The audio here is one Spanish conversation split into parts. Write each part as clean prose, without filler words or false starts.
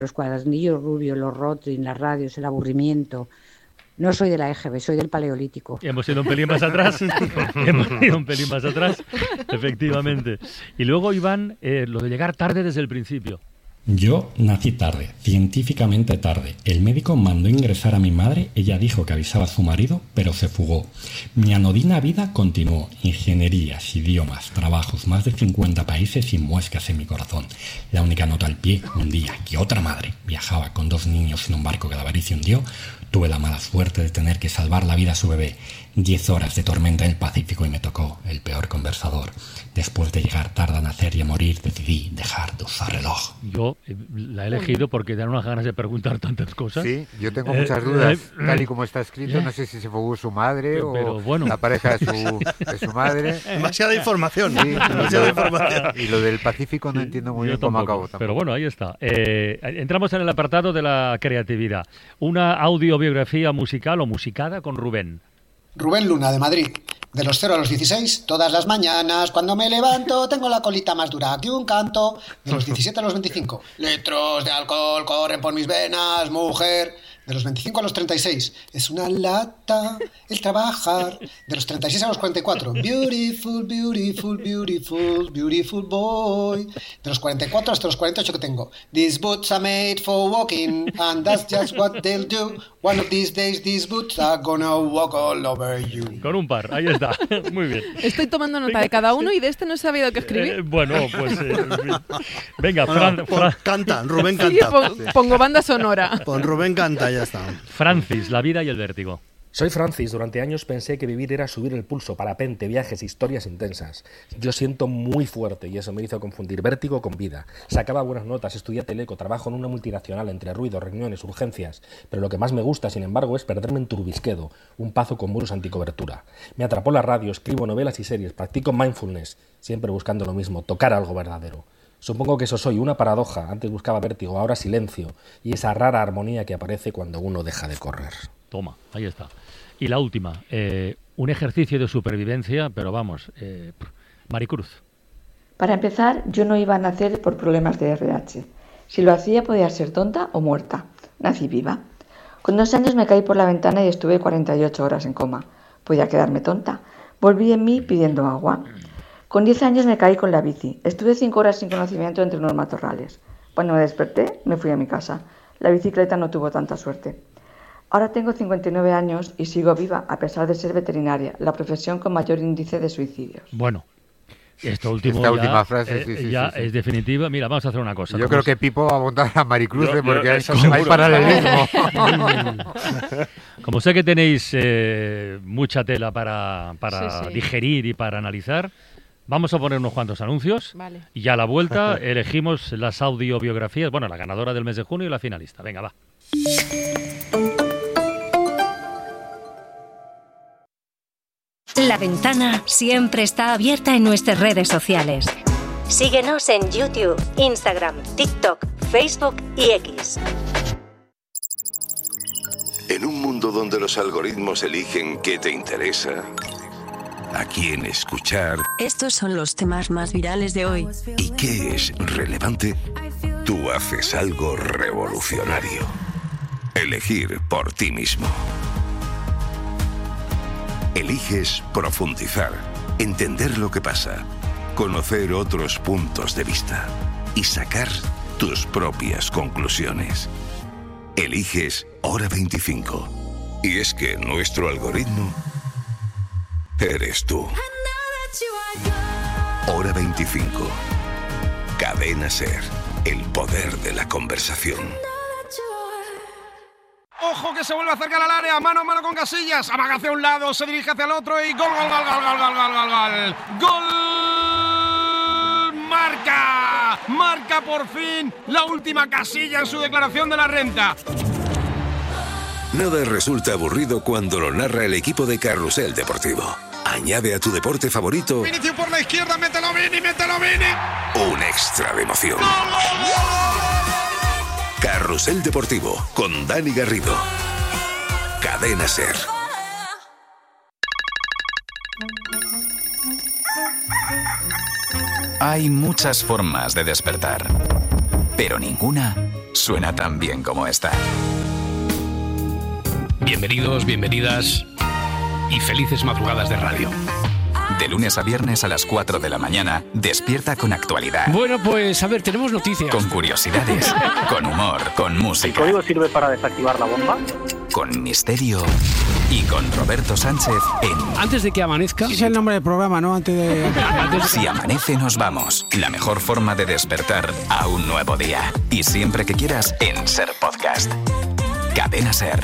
los cuadernillos rubios, los Rotring, las radios, el aburrimiento. No soy de la EGB, soy del Paleolítico. Hemos ido un pelín más atrás. Efectivamente. Y luego, Iván, lo de llegar tarde desde el principio. Yo nací tarde, científicamente tarde. El médico mandó ingresar a mi madre, ella dijo que avisaba a su marido, pero se fugó. Mi anodina vida continuó. Ingenierías, idiomas, trabajos, más de 50 países y muescas en mi corazón. La única nota al pie, un día que otra madre viajaba con 2 niños en un barco que la avaricia hundió, tuve la mala suerte de tener que salvar la vida a su bebé. 10 horas de tormenta en el Pacífico y me tocó el peor conversador. Después de llegar tarde a nacer y a morir, decidí dejar de usar reloj. Yo la he elegido porque dan unas ganas de preguntar tantas cosas. Sí, yo tengo muchas dudas, tal y como está escrito. No sé si se fugó su madre pero, o bueno, la pareja de su madre. Demasiada información. Sí, y lo del Pacífico no entiendo muy bien cómo acabó. Pero bueno, ahí está. Entramos en el apartado de la creatividad. Una audiobiografía musical o musicada con Rubén. Rubén Luna, de Madrid. De los 0 a los 16, todas las mañanas, cuando me levanto, tengo la colita más dura que un canto. De los 17 a los 25, litros de alcohol corren por mis venas, mujer. De los 25 a los 36, es una lata el trabajar. De los 36 a los 44, beautiful, beautiful, beautiful, beautiful boy. De los 44 hasta los 48 que tengo, these boots are made for walking, and that's just what they'll do. One of these days, these boots are gonna walk all over you. Con un par, ahí está. Muy bien. Estoy tomando nota de cada uno y de este no he sabido qué escribir. Bueno, pues... venga, canta, Rubén sí, canta. Pongo banda sonora. Pon Rubén canta, ya está. Francis, la vida y el vértigo. Soy Francis. Durante años pensé que vivir era subir el pulso, parapente, viajes, historias intensas. Yo siento muy fuerte y eso me hizo confundir vértigo con vida. Sacaba buenas notas, estudié teleco, trabajo en una multinacional entre ruidos, reuniones, urgencias. Pero lo que más me gusta, sin embargo, es perderme en Turbisquedo, un pazo con muros anticobertura. Me atrapó la radio, escribo novelas y series, practico mindfulness, siempre buscando lo mismo, tocar algo verdadero. Supongo que eso soy, una paradoja. Antes buscaba vértigo, ahora silencio. Y esa rara armonía que aparece cuando uno deja de correr. Toma, ahí está. Y la última, un ejercicio de supervivencia, pero vamos, Maricruz. Para empezar, yo no iba a nacer por problemas de RH. Si lo hacía podía ser tonta o muerta. Nací viva. Con 2 años me caí por la ventana y estuve 48 horas en coma. Podía quedarme tonta. Volví en mí pidiendo agua. Con 10 años me caí con la bici. Estuve 5 horas sin conocimiento entre unos matorrales. Cuando me desperté, me fui a mi casa. La bicicleta no tuvo tanta suerte. Ahora tengo 59 años y sigo viva, a pesar de ser veterinaria, la profesión con mayor índice de suicidios. Bueno, esta última frase sí, es definitiva. Mira, vamos a hacer una cosa. Yo creo que Pipo va a montar a Maricruz porque hay paralelismo. Como sé que tenéis mucha tela para digerir y para analizar, vamos a poner unos cuantos anuncios. Vale. Y a la vuelta elegimos las audiobiografías, bueno, la ganadora del mes de junio y la finalista. Venga, va. La ventana siempre está abierta en nuestras redes sociales. Síguenos en YouTube, Instagram, TikTok, Facebook y X. En un mundo donde los algoritmos eligen qué te interesa, a quién escuchar... Estos son los temas más virales de hoy. ¿Y qué es relevante? Tú haces algo revolucionario. Elegir por ti mismo. Eliges profundizar, entender lo que pasa, conocer otros puntos de vista y sacar tus propias conclusiones. Eliges Hora 25. Y es que nuestro algoritmo eres tú. Hora 25. Cadena SER. El poder de la conversación. Ojo que se vuelve a acercar al área, mano a mano con Casillas, amaga hacia un lado, se dirige hacia el otro y gol, gol, gol, gol, gol, gol, gol, gol, gol. ¡Gol! Marca por fin la última Casilla en su declaración de la renta. Nada resulta aburrido cuando lo narra el equipo de Carrusel Deportivo. Añade a tu deporte favorito Vinicius por la izquierda, mételo Vini. un extra de emoción. Carrusel Deportivo con Dani Garrido. Cadena SER. Hay muchas formas de despertar, pero ninguna suena tan bien como esta. Bienvenidos, bienvenidas y felices madrugadas de radio. De lunes a viernes a las 4 de la mañana, despierta con actualidad. Bueno, pues a ver, tenemos noticias. Con curiosidades, con humor, con música. ¿El código sirve para desactivar la bomba? Con misterio y con Roberto Sánchez en... Antes de que amanezca... Es el nombre del programa, ¿no? Antes de... Si amanece nos vamos. La mejor forma de despertar a un nuevo día. Y siempre que quieras en Ser Podcast. Cadena Ser.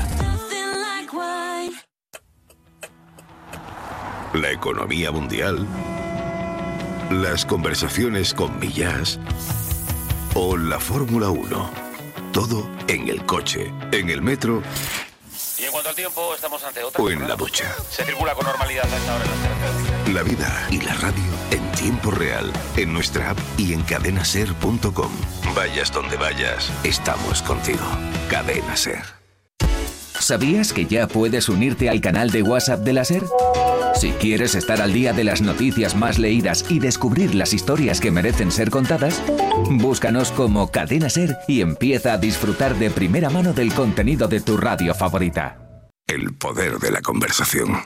La economía mundial, las conversaciones con Millás o la Fórmula 1. Todo en el coche, en el metro. Y en cuanto al tiempo, estamos ante otra. O en la ducha. Se circula con normalidad a esta hora en las carreteras. La vida y la radio en tiempo real, en nuestra app y en cadenaser.com. Vayas donde vayas, estamos contigo. Cadena Ser. ¿Sabías que ya puedes unirte al canal de WhatsApp de la SER? Si quieres estar al día de las noticias más leídas y descubrir las historias que merecen ser contadas, búscanos como Cadena Ser y empieza a disfrutar de primera mano del contenido de tu radio favorita. El poder de la conversación.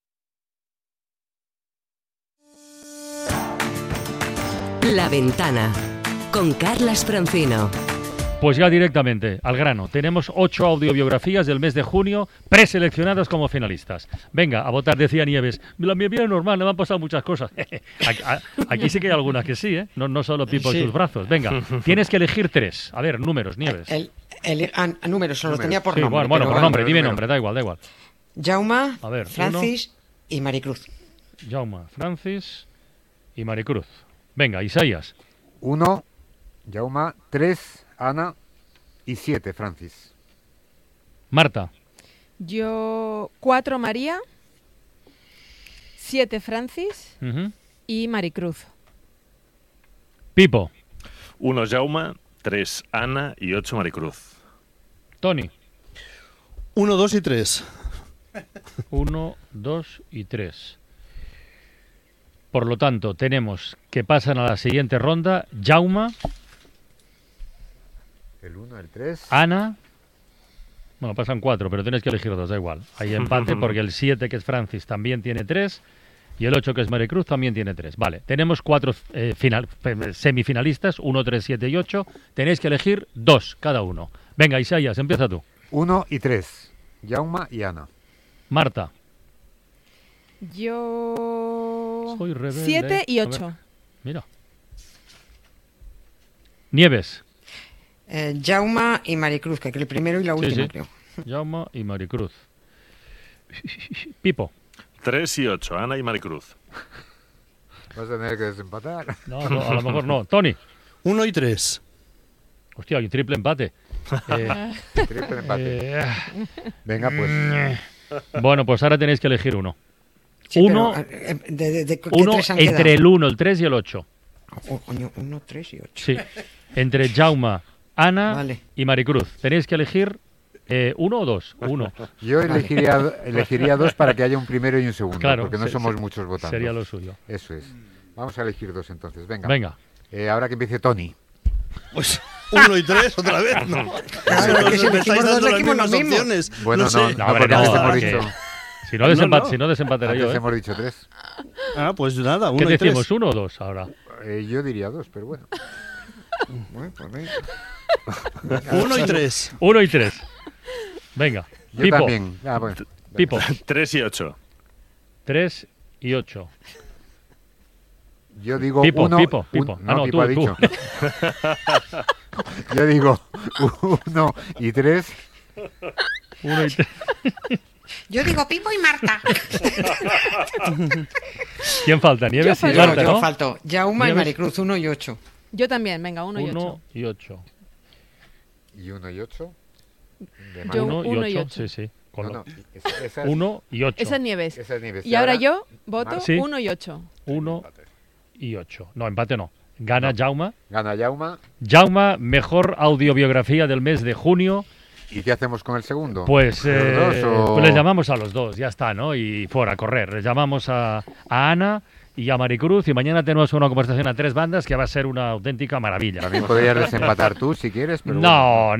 La Ventana, con Carlas Francino. Pues ya directamente, al grano. Tenemos 8 audiobiografías del mes de junio preseleccionadas como finalistas. Venga, a votar, decía Nieves. La mi vida es normal, me han pasado muchas cosas. Aquí sí que hay algunas que sí, ¿eh? No solo Pipo y sus brazos. Venga, tienes que elegir 3. A ver, números, Nieves. Números, se los tenía por sí, nombre. Bueno, por nombre, dime nombre, da igual. Jauma, a ver, Francis y Maricruz. Jauma, Francis y Maricruz. Venga, Isaías. 1, Jauma, 3... Ana y 7, Francis. Marta. Yo 4, María, 7, Francis y Maricruz. Pipo. 1, Jauma, 3, Ana y 8, Maricruz. Tony. 1, 2 y 3. 1, 2 y 3. Por lo tanto, tenemos que pasan a la siguiente ronda Jauma, el 1, el 3. Ana. Bueno, pasan 4, pero tienes que elegir 2, da igual. Hay empate porque el 7, que es Francis, también tiene 3. Y el 8, que es Maricruz, también tiene 3. Vale, tenemos 4 semifinalistas, 1, 3, 7 y 8. Tenéis que elegir 2 cada uno. Venga, Isaías, empieza tú. 1 y 3. Jauma y Ana. Marta. Yo... Soy rebelde. 7 y 8. Mira. Nieves. Jauma y Maricruz, que el primero y la última, creo. Jauma y Maricruz. Pipo. 3 y 8, Ana y Maricruz. Vas a tener que desempatar. No, a lo mejor no. Tony. 1 y 3. Hostia, hay un triple empate. Triple empate. Venga, pues. Bueno, pues ahora tenéis que elegir uno. Sí, uno uno entre el 1, el 3 y el 8. 1, 3 y 8. Sí, entre Jauma, Ana y Maricruz. Tenéis que elegir 1 o 2. 1. Yo elegiría 2 para que haya un primero y un segundo, claro, porque no somos muchos votando. Sería lo suyo. Eso es. Vamos a elegir 2 entonces. Venga. Ahora que empiece Tony. Pues 1 y 3 otra vez, ¿no? Claro, que si me dando las mismas opciones. Bueno, no, sé. porque antes hemos dicho. Si no desempataré yo. Hemos dicho 3. Ah, pues nada, 1 y 3. ¿Qué decimos, 3. 1 o 2 ahora? Yo diría 2, pero bueno. Bueno, pues venga. 1 y 3. 1 y 3. Venga. Yo Pipo. también. Bueno. Pipo. 3 y 8. 3 y 8. Yo digo Pipo, 1. Pipo. No, Pipo tú, ha dicho. Yo digo 1 y 3. 1 y 3. Yo digo Pipo y Marta. ¿Quién falta? Nieves y Marta, Marta, ¿no? Yo falto. Jauma y Maricruz, 1 y 8. Yo también, venga, 1 y 8. 1 y 8. ¿Y 1 y 8? Yo 1 y 8, sí. No, 1 y 8. Esa es Nieves. Esa es Nieves. Y ahora yo voto 1 y 8. 1 y 8. No, empate no. Gana Jauma. Gana Jauma. Jauma, mejor audiobiografía del mes de junio. ¿Y qué hacemos con el segundo? Pues, pues les llamamos a los dos, ya está, ¿no? Y fuera, a correr. Les llamamos a Ana y a Maricruz, y mañana tenemos una conversación a 3 bandas que va a ser una auténtica maravilla. También podrías desempatar tú si quieres, pero no,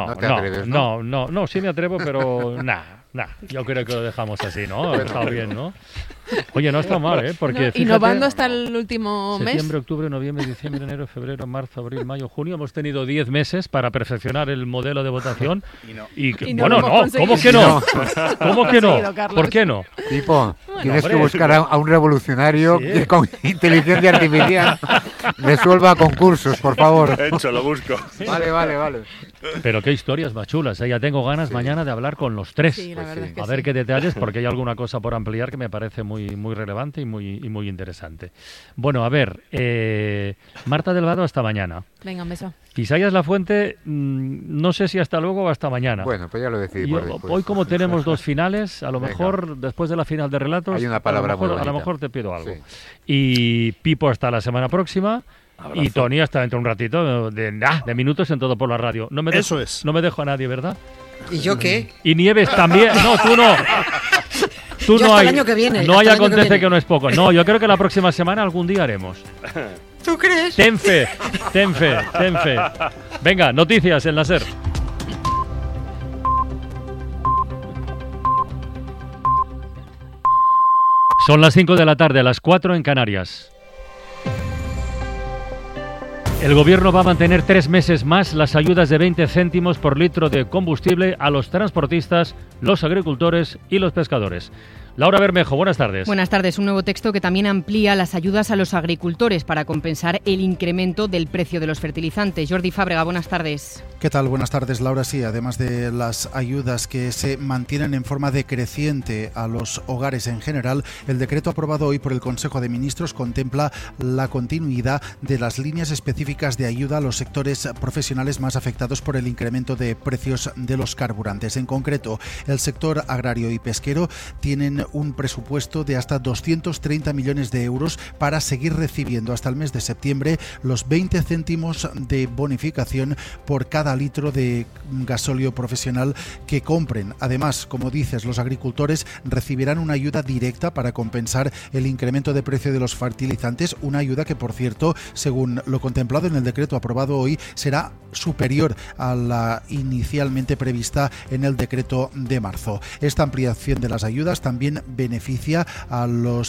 sí me atrevo, pero yo creo que lo dejamos así, ¿no? Ha estado bien, ¿no? Oye, no está mal, ¿eh? Porque fíjate, innovando hasta el último mes. Septiembre, octubre, noviembre, diciembre, enero, febrero, marzo, abril, mayo, junio. Hemos tenido 10 meses para perfeccionar el modelo de votación. Bueno, ¿cómo que no? ¿Cómo que no? ¿Por qué no? Tipo, tienes que buscar a un revolucionario que con inteligencia artificial resuelva concursos, por favor. Hecho, lo busco. Vale. Pero qué historias más chulas, ¿eh? Ya tengo ganas mañana de hablar con los 3. Sí, la verdad es que a ver qué detalles, porque hay alguna cosa por ampliar que me parece muy relevante y muy interesante. Bueno, a ver, Marta Delgado, hasta mañana. Venga, un beso. Isaías Lafuente, no sé si hasta luego o hasta mañana. Bueno, pues ya lo decidimos después. Hoy, como tenemos 2 finales, a lo mejor después de la final de relatos, hay una palabra a lo mejor te pido algo. Sí. Y Pipo hasta la semana próxima. Abrazo. Y Tony hasta dentro de un ratito de minutos en Todo por la Radio. Eso es. No me dejo a nadie, ¿verdad? ¿Y yo qué? Y Nieves también. No, tú no. Tú yo no hasta hay. El año que viene, no hay acontece que no es poco. No, yo creo que la próxima semana algún día haremos. ¿Tú crees? Ten fe. Venga, noticias en la SER. Son las 5 de la tarde, las 4 en Canarias. El Gobierno va a mantener 3 meses más las ayudas de 20 céntimos por litro de combustible a los transportistas, los agricultores y los pescadores. Laura Bermejo, buenas tardes. Buenas tardes. Un nuevo texto que también amplía las ayudas a los agricultores para compensar el incremento del precio de los fertilizantes. Jordi Fábrega, buenas tardes. ¿Qué tal? Buenas tardes, Laura. Sí, además de las ayudas que se mantienen en forma decreciente a los hogares en general, el decreto aprobado hoy por el Consejo de Ministros contempla la continuidad de las líneas específicas de ayuda a los sectores profesionales más afectados por el incremento de precios de los carburantes. En concreto, el sector agrario y pesquero tienen un presupuesto de hasta 230 millones de euros para seguir recibiendo hasta el mes de septiembre los 20 céntimos de bonificación por cada litro de gasóleo profesional que compren. Además, como dices, los agricultores recibirán una ayuda directa para compensar el incremento de precio de los fertilizantes, una ayuda que, por cierto, según lo contemplado en el decreto aprobado hoy, será superior a la inicialmente prevista en el decreto de marzo. Esta ampliación de las ayudas también beneficia a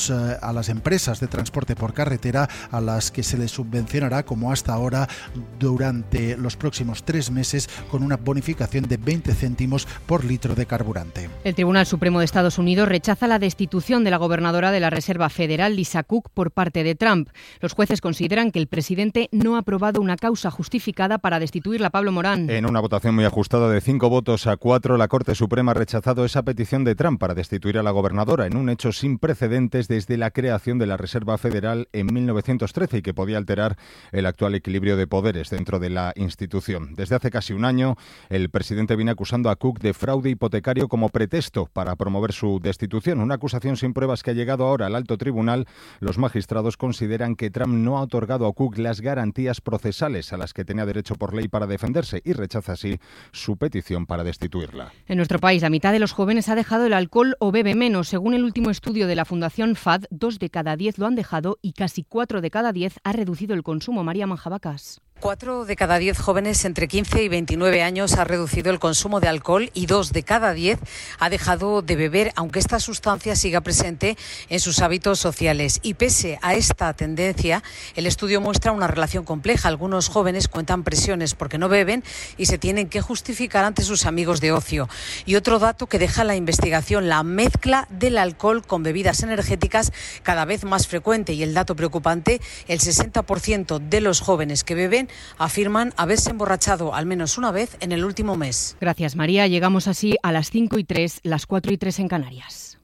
las empresas de transporte por carretera, a las que se les subvencionará como hasta ahora durante los próximos 3 meses con una bonificación de 20 céntimos por litro de carburante. El Tribunal Supremo de Estados Unidos rechaza la destitución de la gobernadora de la Reserva Federal, Lisa Cook, por parte de Trump. Los jueces consideran que el presidente no ha aprobado una causa justificada para destituirla. Pablo Morán. En una votación muy ajustada de 5 votos a 4, la Corte Suprema ha rechazado esa petición de Trump para destituir a la gobernadora en un hecho sin precedentes desde la creación de la Reserva Federal en 1913 y que podía alterar el actual equilibrio de poderes dentro de la institución. Desde hace casi un año, el presidente viene acusando a Cook de fraude hipotecario como pretexto para promover su destitución, una acusación sin pruebas que ha llegado ahora al alto tribunal. Los magistrados consideran que Trump no ha otorgado a Cook las garantías procesales a las que tenía derecho por ley para defenderse y rechaza así su petición para destituirla. En nuestro país, la mitad de los jóvenes ha dejado el alcohol o bebe menos. Según el último estudio de la Fundación FAD, 2 de cada 10 lo han dejado y casi 4 de cada 10 ha reducido el consumo. María Manjabacas. 4 de cada 10 jóvenes entre 15 y 29 años ha reducido el consumo de alcohol y 2 de cada 10 ha dejado de beber, aunque esta sustancia siga presente en sus hábitos sociales. Y pese a esta tendencia, el estudio muestra una relación compleja. Algunos jóvenes cuentan presiones porque no beben y se tienen que justificar ante sus amigos de ocio. Y otro dato que deja la investigación, la mezcla del alcohol con bebidas energéticas cada vez más frecuente. Y el dato preocupante, el 60% de los jóvenes que beben afirman haberse emborrachado al menos una vez en el último mes. Gracias, María. Llegamos así a las 5:03, las 4:03 en Canarias.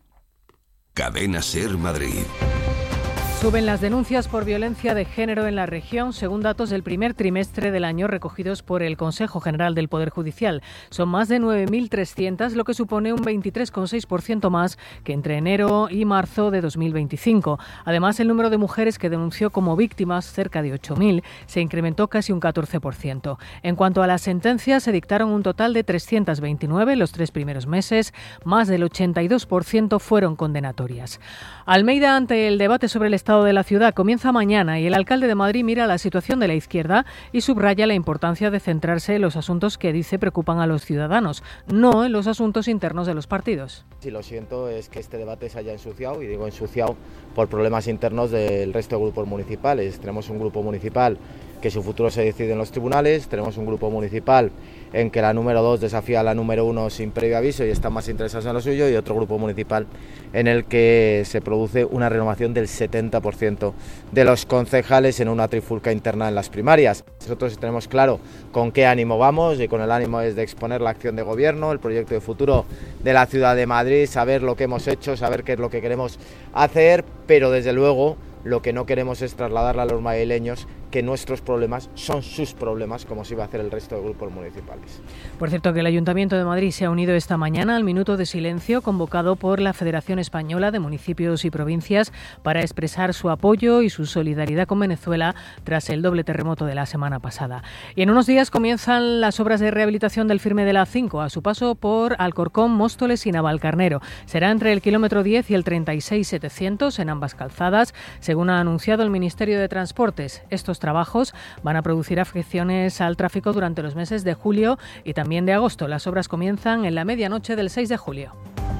Cadena SER Madrid. Suben las denuncias por violencia de género en la región, según datos del primer trimestre del año recogidos por el Consejo General del Poder Judicial. Son más de 9.300, lo que supone un 23,6% más que entre enero y marzo de 2025. Además, el número de mujeres que denunció como víctimas, cerca de 8.000, se incrementó casi un 14%. En cuanto a las sentencias, se dictaron un total de 329 los 3 primeros meses, más del 82% fueron condenatorias. Almeida, ante el debate sobre el estado estado de la ciudad comienza mañana y el alcalde de Madrid mira la situación de la izquierda y subraya la importancia de centrarse en los asuntos que dice preocupan a los ciudadanos, no en los asuntos internos de los partidos. Sí, lo siento, es que este debate se haya ensuciado, y digo ensuciado por problemas internos del resto de grupos municipales. Tenemos un grupo municipal que su futuro se decide en los tribunales, tenemos un grupo municipal en que la número 2 desafía a la número 1 sin previo aviso y están más interesados en lo suyo, y otro grupo municipal en el que se produce una renovación del 70% de los concejales en una trifulca interna en las primarias. Nosotros tenemos claro con qué ánimo vamos, y con el ánimo es de exponer la acción de gobierno, el proyecto de futuro de la ciudad de Madrid, saber lo que hemos hecho, saber qué es lo que queremos hacer, pero desde luego lo que no queremos es trasladarle a los madrileños que nuestros problemas son sus problemas, como se iba a hacer el resto de grupos municipales. Por cierto, que el Ayuntamiento de Madrid se ha unido esta mañana al minuto de silencio convocado por la Federación Española de Municipios y Provincias para expresar su apoyo y su solidaridad con Venezuela tras el doble terremoto de la semana pasada. Y en unos días comienzan las obras de rehabilitación del firme de la A5 a su paso por Alcorcón, Móstoles y Navalcarnero. Será entre el kilómetro 10 y el 36.700 en ambas calzadas, según ha anunciado el Ministerio de Transportes. Estos trabajos van a producir afecciones al tráfico durante los meses de julio y también de agosto. Las obras comienzan en la medianoche del 6 de julio.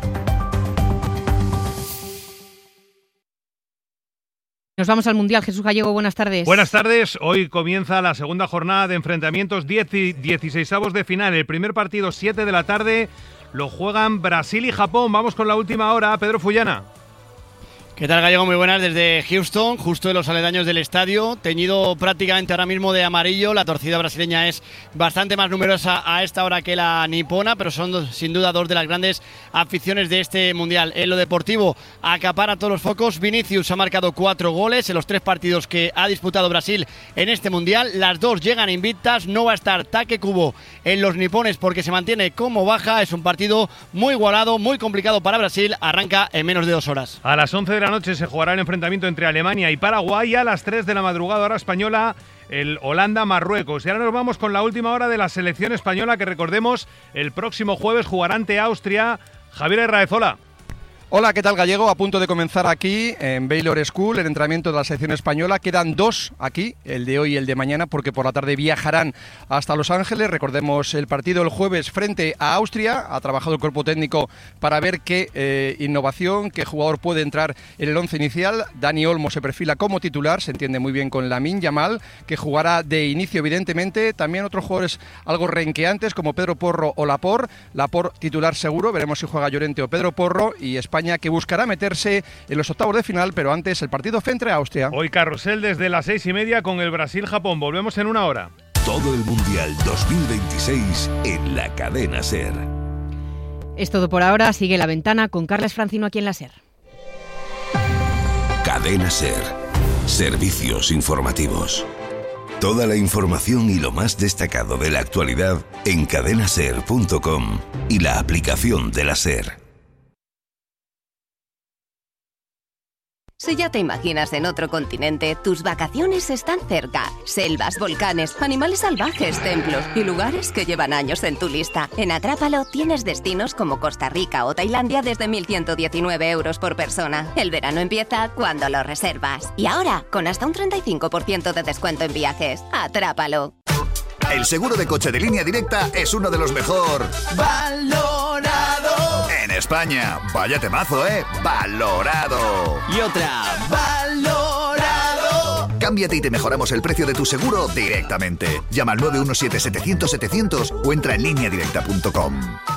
Nos vamos al Mundial. Jesús Gallego, buenas tardes. Buenas tardes. Hoy comienza la segunda jornada de enfrentamientos 10 y 16avos de final. El primer partido, 7 de la tarde, lo juegan Brasil y Japón. Vamos con la última hora. Pedro Fullana. ¿Qué tal, Gallego? Muy buenas desde Houston, justo en los aledaños del estadio, teñido prácticamente ahora mismo de amarillo. La torcida brasileña es bastante más numerosa a esta hora que la nipona, pero son sin duda dos de las grandes aficiones de este Mundial. En lo deportivo, acapara todos los focos. Vinicius ha marcado 4 goles en los 3 partidos que ha disputado Brasil en este Mundial. Las 2 llegan invictas, no va a estar Take Kubo en los nipones porque se mantiene como baja. Es un partido muy igualado, muy complicado para Brasil. Arranca en menos de 2 horas. A las 11 de la noche se jugará el enfrentamiento entre Alemania y Paraguay. A las 3 de la madrugada hora española, el Holanda-Marruecos. Y ahora nos vamos con la última hora de la selección española, que recordemos, el próximo jueves jugará ante Austria. Javier Herraezola. Hola, ¿qué tal, Gallego? A punto de comenzar aquí en Baylor School el entrenamiento de la selección española. Quedan 2 aquí, el de hoy y el de mañana, porque por la tarde viajarán hasta Los Ángeles. Recordemos el partido el jueves frente a Austria. Ha trabajado el cuerpo técnico para ver qué innovación, qué jugador puede entrar en el 11 inicial. Dani Olmo se perfila como titular, se entiende muy bien con Lamine Yamal, que jugará de inicio evidentemente. También otros jugadores algo renqueantes como Pedro Porro o Laporte. Laporte titular seguro, veremos si juega Llorente o Pedro Porro. Y España, que buscará meterse en los octavos de final, pero antes el partido frente a Austria. Hoy carrusel desde las 6:30 con el Brasil-Japón. Volvemos en una hora. Todo el Mundial 2026 en la cadena SER. Es todo por ahora. Sigue La Ventana con Carles Francino aquí en la SER. Cadena SER. Servicios informativos. Toda la información y lo más destacado de la actualidad en cadenaser.com y la aplicación de la SER. Si ya te imaginas en otro continente, tus vacaciones están cerca. Selvas, volcanes, animales salvajes, templos y lugares que llevan años en tu lista. En Atrápalo tienes destinos como Costa Rica o Tailandia desde 1.119 euros por persona. El verano empieza cuando lo reservas. Y ahora, con hasta un 35% de descuento en viajes. Atrápalo. El seguro de coche de Línea Directa es uno de los mejor valorado en España. Vaya temazo, ¿eh? Valorado. Y otra, valorado. Cámbiate y te mejoramos el precio de tu seguro directamente. Llama al 917-700-700 o entra en lineadirecta.com.